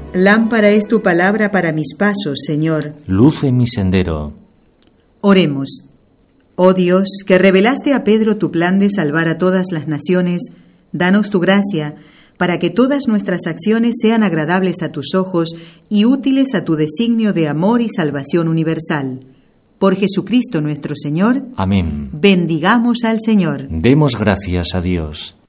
Lámpara es tu palabra para mis pasos, Señor. Luz en mi sendero. Oremos. Oh Dios, que revelaste a Pedro tu plan de salvar a todas las naciones, danos tu gracia para que todas nuestras acciones sean agradables a tus ojos y útiles a tu designio de amor y salvación universal. Por Jesucristo nuestro Señor. Amén. Bendigamos al Señor. Demos gracias a Dios.